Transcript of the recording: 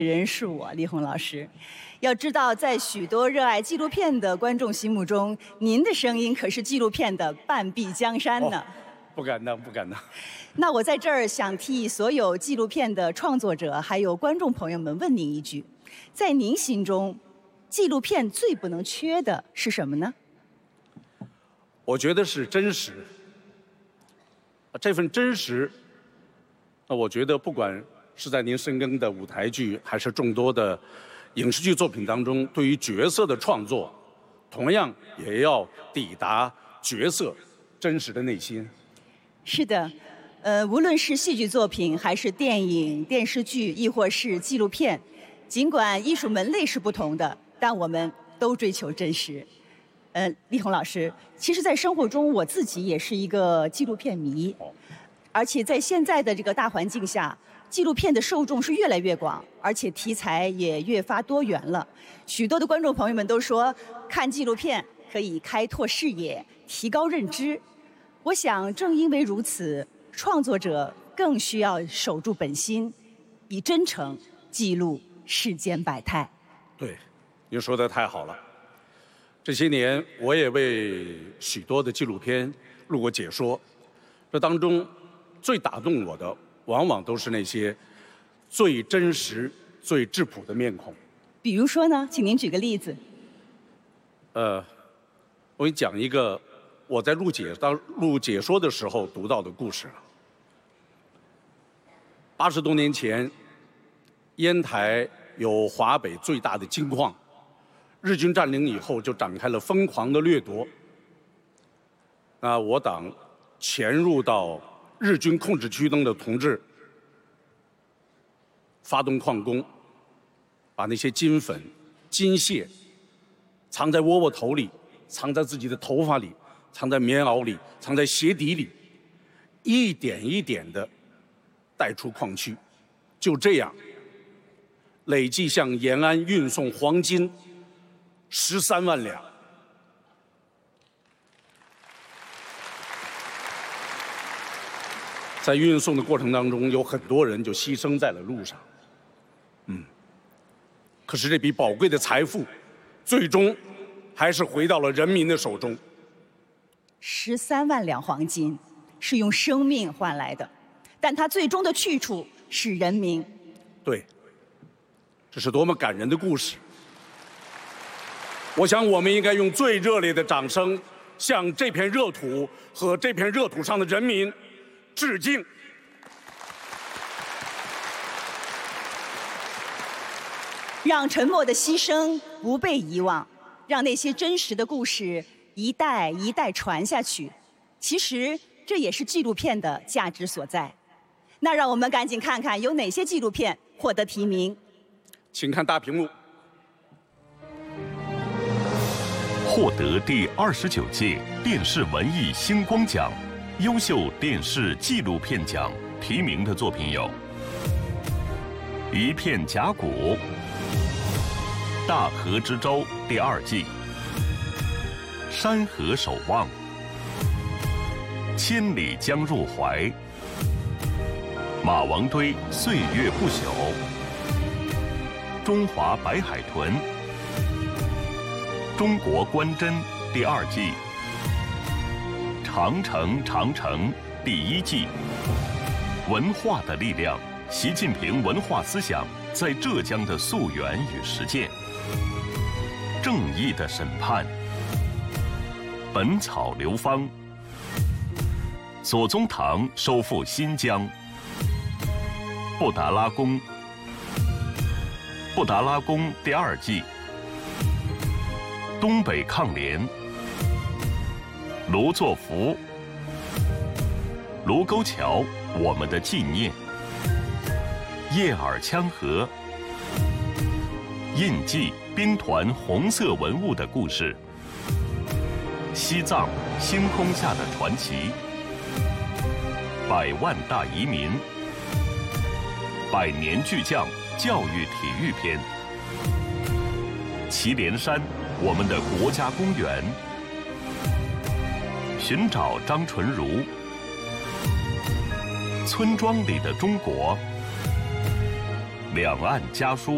人是我，力宏老师。要知道，在许多热爱纪录片的观众心目中，您的声音可是纪录片的半壁江山呢。 不敢当，不敢当。 那我在这儿想替所有纪录片的创作者还有观众朋友们问您一句：在您心中，纪录片最不能缺的是什么呢？ 我觉得是真实。这份真实，我觉得不管是在您深耕的舞台剧，还是众多的影视剧作品当中，对于角色的创作，同样也要抵达角色真实的内心。 是的，无论是戏剧作品，还是电影、电视剧，亦或是纪录片，尽管艺术门类是不同的，但我们都追求真实。力宏老师，其实在生活中我自己也是一个纪录片迷，而且在现在的这个大环境下，纪录片的受众是越来越广，而且题材也越发多元了。许多的观众朋友们都说，看纪录片可以开拓视野，提高认知。我想，正因为如此，创作者更需要守住本心，以真诚记录世间百态。 对，您说的太好了。这些年，我也为许多的纪录片录过解说，这当中最打动我的，往往都是那些最真实、最质朴的面孔。 比如说呢，请您举个例子。 我给你讲一个我在录解说的时候读到的故事。80多年前，烟台有华北最大的金矿。日军占领以后，就展开了疯狂的掠夺。我党潜入到日军控制区中的同志，发动矿工，把那些金粉、金屑藏在窝窝头里，藏在自己的头发里，藏在棉袄里，藏在鞋底里，一点一点地带出矿区。就这样，累计向延安运送黄金13万两。在运送的过程当中，有很多人就牺牲在了路上。可是这笔宝贵的财富，最终还是回到了人民的手中。 13万两黄金是用生命换来的，但它最终的去处是人民。 对，这是多么感人的故事！我想，我们应该用最热烈的掌声，向这片热土和这片热土上的人民致敬。 让沉默的牺牲不被遗忘，让那些真实的故事一代一代传下去。其实，这也是纪录片的价值所在。那让我们赶紧看看有哪些纪录片获得提名。 请看大屏幕。 获得第29届电视文艺星光奖优秀电视纪录片奖提名的作品有《一片甲骨》、《大河之洲》第2季、《山河守望》、《千里江入怀》、《马王堆岁月不朽》、《中华白海豚》、中国关真第2季、长城长城第1季。文化的力量，习近平文化思想在浙江的溯源与实践。正义的审判。本草流芳。左宗棠收复新疆。布达拉宫。布达拉宫第2季。东北抗联。卢作孚。卢沟桥，我们的纪念。叶尔羌河。印记，兵团红色文物的故事。西藏，星空下的传奇。100万大移民。100年巨匠，教育体育篇。祁连山，我们的国家公园。寻找张纯如。村庄里的中国。两岸家书。